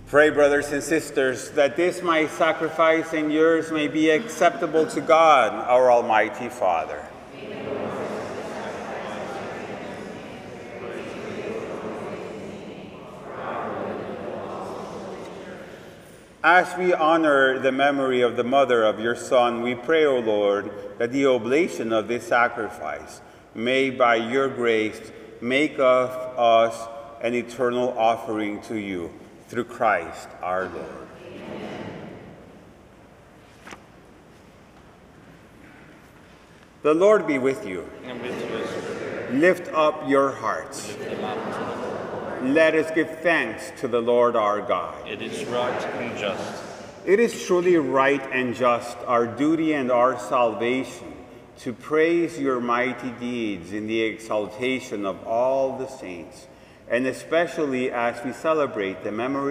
Pray, brothers and sisters, that this my sacrifice and yours may be acceptable to God, our Almighty Father. As we honor the memory of the mother of your Son, we pray, O Lord, that the oblation of this sacrifice may, by your grace, make of us an eternal offering to you, through Christ our Lord. Amen. The Lord be with you. And with you. Lift up your hearts. Let us give thanks to the Lord our God. It is right and just. It is truly right and just, our duty and our salvation, to praise your mighty deeds in the exaltation of all the saints, and especially as we celebrate the memory